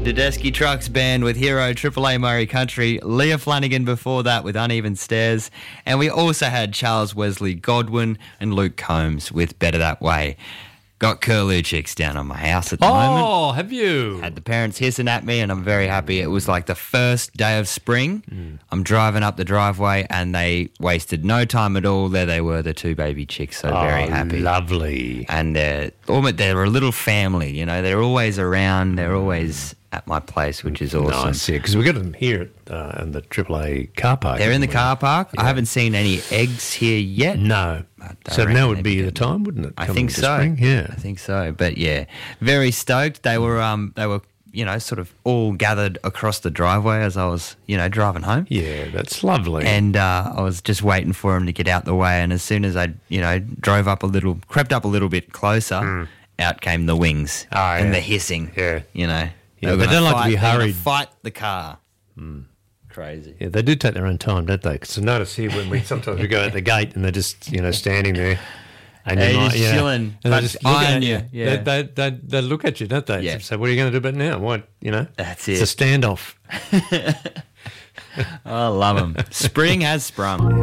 Tedeschi Trucks Band with Hero, Triple A Murray Country, Leah Flanagan before that with Uneven Stairs, and we also had Charles Wesley Godwin and Luke Combs with Better That Way. Got curlew chicks down on my house at the moment. Oh, have you? Had the parents hissing at me, and I'm very happy. It was like the first day of spring. I'm driving up the driveway, and they wasted no time at all. There they were, the two baby chicks, so very happy. Lovely. And they're a little family, you know. They're always around. They're always at my place, which is awesome. Nice, yeah, because we got them here in the AAA car park. They're in the car park. Yeah. I haven't seen any eggs here yet. No. So now would be the time, wouldn't it? I think so. Spring? Yeah. I think so. But yeah, very stoked. They were sort of all gathered across the driveway as I was, driving home. Yeah, that's lovely. And I was just waiting for them to get out the way. And as soon as I, crept up a little bit closer, out came the wings and the hissing. Yeah. They don't like to be hurried. Fight the car. Crazy. Yeah, they do take their own time, don't they? Because I notice here when sometimes we go at the gate and they're just, standing there. And they're just chilling. And they just look at you. Yeah. They look at you, don't they? Yeah. So what are you going to do about now? What, That's it. It's a standoff. I love them. Spring has sprung.